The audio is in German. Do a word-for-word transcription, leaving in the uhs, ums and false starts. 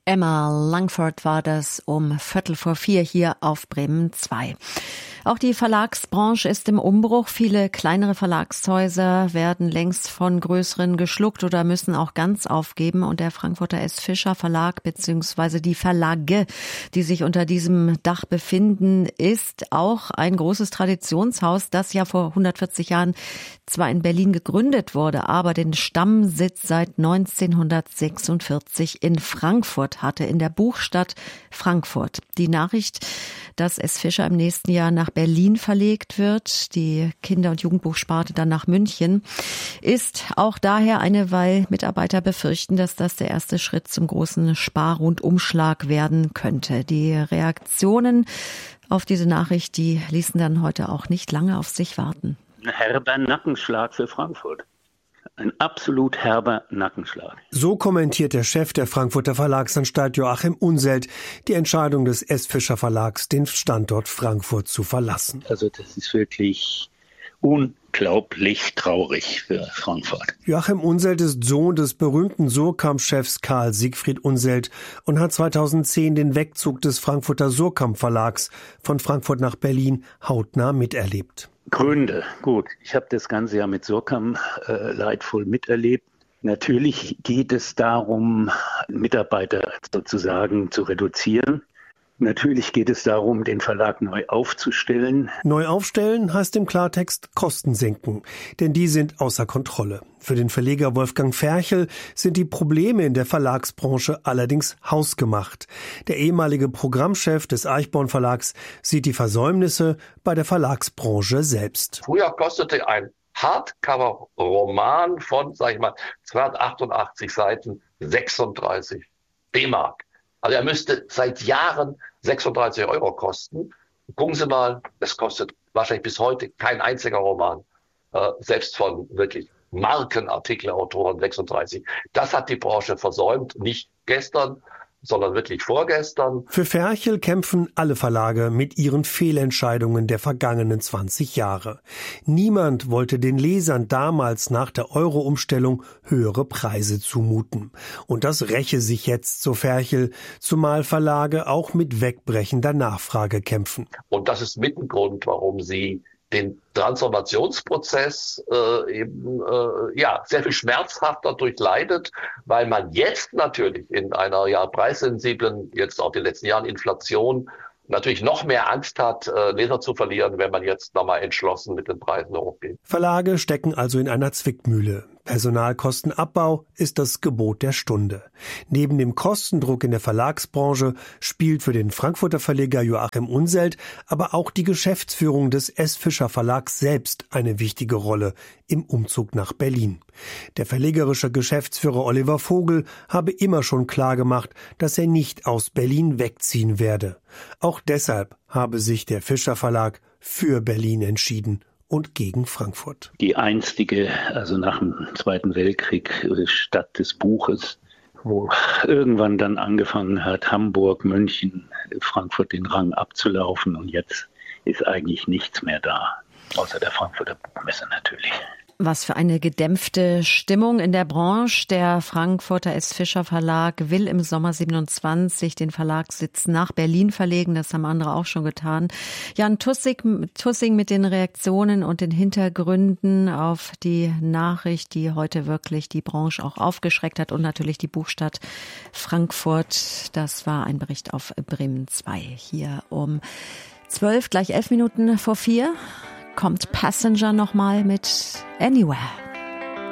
Emma Langford war das um Viertel vor vier hier auf Bremen zwei. Auch die Verlagsbranche ist im Umbruch. Viele kleinere Verlagshäuser werden längst von größeren geschluckt oder müssen auch ganz aufgeben. Und der Frankfurter S. Fischer Verlag bzw. die Verlage, die sich unter diesem Dach befinden, ist auch ein großes Traditionshaus, das ja vor hundertvierzig Jahren zwar in Berlin gegründet wurde, aber den Stammsitz seit neunzehnhundertsechsundvierzig in Frankfurt hatte, in der Buchstadt Frankfurt. Die Nachricht, dass S. Fischer im nächsten Jahr nach Berlin verlegt wird, die Kinder- und Jugendbuchsparte dann nach München, ist auch daher eine, weil Mitarbeiter befürchten, dass das der erste Schritt zum großen Sparrundumschlag werden könnte. Die Reaktionen auf diese Nachricht, die ließen dann heute auch nicht lange auf sich warten. Ein herber Nackenschlag für Frankfurt. Ein absolut herber Nackenschlag. So kommentiert der Chef der Frankfurter Verlagsanstalt Joachim Unselt die Entscheidung des S. Fischer Verlags, den Standort Frankfurt zu verlassen. Also das ist wirklich unglaublich traurig für Frankfurt. Joachim Unselt ist Sohn des berühmten Surkamp-Chefs Karl Siegfried Unselt und hat zweitausendzehn den Wegzug des Frankfurter Surkamp Verlags von Frankfurt nach Berlin hautnah miterlebt. Gründe. Gut, ich habe das Ganze ja mit Surkamp äh, leidvoll miterlebt. Natürlich geht es darum, Mitarbeiter sozusagen zu reduzieren. Natürlich geht es darum, den Verlag neu aufzustellen. Neu aufstellen heißt im Klartext Kosten senken, denn die sind außer Kontrolle. Für den Verleger Wolfgang Ferchel sind die Probleme in der Verlagsbranche allerdings hausgemacht. Der ehemalige Programmchef des Eichborn Verlags sieht die Versäumnisse bei der Verlagsbranche selbst. Früher kostete ein Hardcover-Roman von, sag ich mal, zweihundertachtundachtzig Seiten sechsunddreißig D-Mark. Also er müsste seit Jahren sechsunddreißig Euro kosten. Gucken Sie mal, es kostet wahrscheinlich bis heute kein einziger Roman, äh, selbst von wirklich Markenartikelautoren sechsunddreißig. Das hat die Branche versäumt, nicht gestern, sondern wirklich vorgestern. Für Ferchel kämpfen alle Verlage mit ihren Fehlentscheidungen der vergangenen zwanzig Jahre. Niemand wollte den Lesern damals nach der Euro-Umstellung höhere Preise zumuten. Und das räche sich jetzt, so Ferchel, zumal Verlage auch mit wegbrechender Nachfrage kämpfen. Und das ist mit ein Grund, warum sie den Transformationsprozess äh, eben äh, ja sehr viel schmerzhafter durchleidet, weil man jetzt natürlich in einer ja preissensiblen, jetzt auch in den letzten Jahren Inflation, natürlich noch mehr Angst hat, äh, Leser zu verlieren, wenn man jetzt nochmal entschlossen mit den Preisen hochgeht. Verlage stecken also in einer Zwickmühle. Personalkostenabbau ist das Gebot der Stunde. Neben dem Kostendruck in der Verlagsbranche spielt für den Frankfurter Verleger Joachim Unselt aber auch die Geschäftsführung des S. Fischer Verlags selbst eine wichtige Rolle im Umzug nach Berlin. Der verlegerische Geschäftsführer Oliver Vogel habe immer schon klargemacht, dass er nicht aus Berlin wegziehen werde. Auch deshalb habe sich der Fischer Verlag für Berlin entschieden und gegen Frankfurt. Die einstige, also nach dem Zweiten Weltkrieg, Stadt des Buches, wo irgendwann dann angefangen hat, Hamburg, München, Frankfurt den Rang abzulaufen. Und jetzt ist eigentlich nichts mehr da, außer der Frankfurter Buchmesse natürlich. Was für eine gedämpfte Stimmung in der Branche. Der Frankfurter S. Fischer Verlag will im Sommer siebenundzwanzig den Verlagssitz nach Berlin verlegen. Das haben andere auch schon getan. Jan Tussing, Tussing mit den Reaktionen und den Hintergründen auf die Nachricht, die heute wirklich die Branche auch aufgeschreckt hat und natürlich die Buchstadt Frankfurt. Das war ein Bericht auf Bremen zwei. Hier um zwölf, gleich elf Minuten vor vier. Kommt Passenger nochmal mit Anywhere.